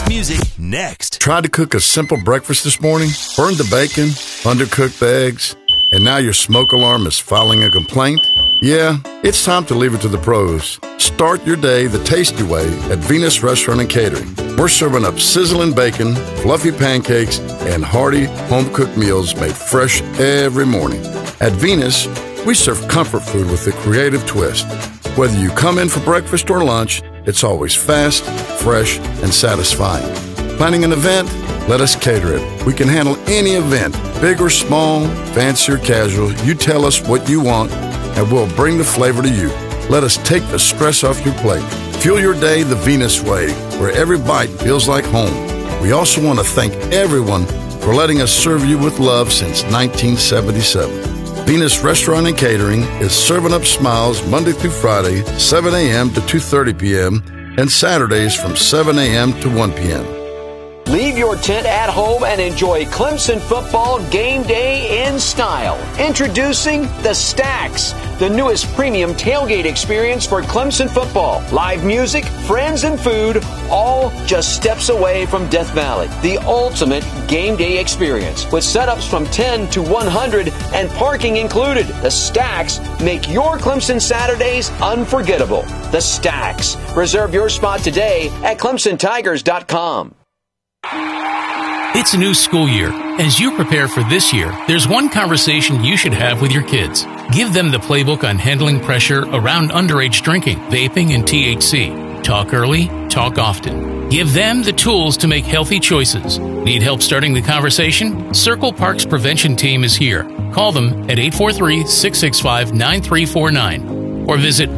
music next. Tried to cook a simple breakfast this morning? Burned the bacon, undercooked the eggs, and now your smoke alarm is filing a complaint? Yeah, it's time to leave it to the pros. Start your day the tasty way at Venus Restaurant and Catering. We're serving up sizzling bacon, fluffy pancakes, and hearty home-cooked meals made fresh every morning. At Venus, we serve comfort food with a creative twist. Whether you come in for breakfast or lunch, it's always fast, fresh, and satisfying. Planning an event? Let us cater it. We can handle any event, big or small, fancy or casual. You tell us what you want, and we'll bring the flavor to you. Let us take the stress off your plate. Fuel your day the Venus way, where every bite feels like home. We also want to thank everyone for letting us serve you with love since 1977. Venus Restaurant and Catering is serving up smiles Monday through Friday, 7 a.m. to 2:30 p.m., and Saturdays from 7 a.m. to 1 p.m. Leave your tent at home and enjoy Clemson football game day in style. Introducing the Stacks, the newest premium tailgate experience for Clemson football. Live music, friends, and food, all just steps away from Death Valley. The ultimate game day experience with setups from 10 to 100 and parking included. The Stacks make your Clemson Saturdays unforgettable. The Stacks. Reserve your spot today at ClemsonTigers.com. It's a new school year. As you prepare for this year, there's one conversation you should have with your kids. Give them the playbook on handling pressure around underage drinking, vaping, and THC. Talk early, talk often. Give them the tools to make healthy choices. Need help starting the conversation? Circle Park's prevention team is here. Call them at 843-665-9349 or visit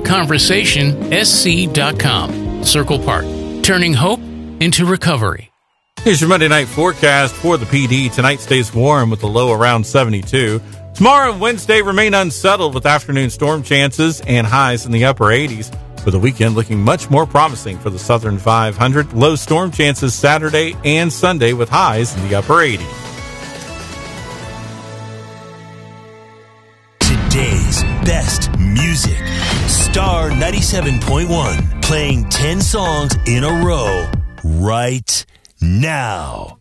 openconversationsc.com. Circle Park, turning hope into recovery. Here's your Monday night forecast for the PD. Tonight stays warm with a low around 72. Tomorrow and Wednesday remain unsettled with afternoon storm chances and highs in the upper 80s. For the weekend, looking much more promising for the Southern 500. Low storm chances Saturday and Sunday with highs in the upper 80s. Today's best music. Star 97.1. Playing 10 songs in a row right now.